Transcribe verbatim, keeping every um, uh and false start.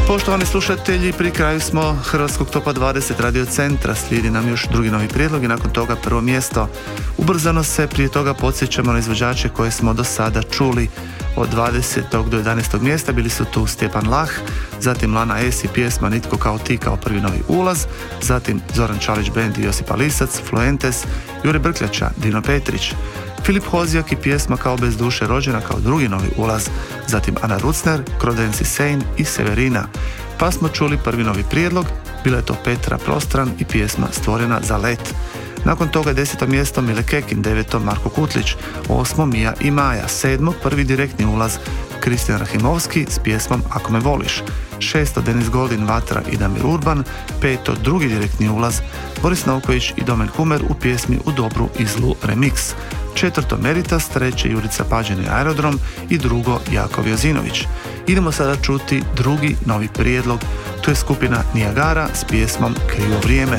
Poštovani slušatelji, pri kraju smo Hrvatskog topa dvadeset Radio Centra. Slijedi nam još drugi novi prijedlog i nakon toga prvo mjesto. Ubrzano se prije toga podsjećamo na izvođače koje smo do sada čuli. Od dvadesetog do jedanaestog mjesta bili su tu Stjepan Lah, zatim Lana S i pjesma Nitko kao ti kao prvi novi ulaz, zatim Zoran Čalić Band i Josipa Lisac, Fluentes, Jure Brkljača, Dino Petrić, Filip Hozijak i pjesma Kao bez duše rođena kao drugi novi ulaz, zatim Ana Rucner, Crodensi Sein i Severina. Pa smo čuli prvi novi prijedlog, bila je to Petra Prostran i pjesma Stvorena za let. Nakon toga deseto mjesto Mile Kekin, deveto Marko Kutlić, osmo Mija i Maja, sedmo prvi direktni ulaz Kristijan Rahimovski s pjesmom Ako me voliš, šesto Denis Goldin, Vatra i Damir Urban, peto drugi direktni ulaz Boris Novković i Domen Humer u pjesmi U dobru i zlu remix, četvrto Meritas, treće Jurica Pađen i Aerodrom i drugo Jakov Jozinović. Idemo sada čuti drugi novi prijedlog, to je skupina Niagara s pjesmom Krivo vrijeme.